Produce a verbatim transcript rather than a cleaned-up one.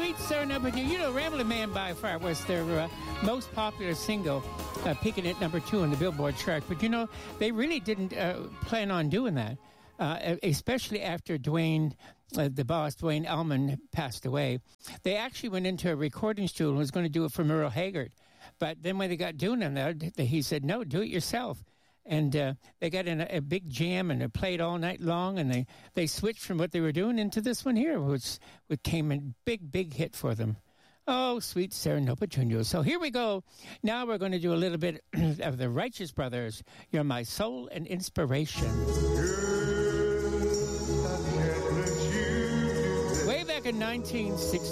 Sweet Serenity. You know, Ramblin' Man by far was their uh, most popular single, uh, peaking at number two on the Billboard chart. But, you know, they really didn't uh, plan on doing that, uh, especially after Dwayne, uh, the boss, Dwayne Allman, passed away. They actually went into a recording studio and was going to do it for Merle Haggard. But then when they got doing it, he said, no, do it yourself. And uh, they got in a, a big jam, and they played all night long, and they, they switched from what they were doing into this one here, which, which came a big, big hit for them. Oh, Sweet Serenity Petunia. So here we go. Now we're going to do a little bit of the Righteous Brothers. You're my soul and inspiration. Way back in nineteen sixty.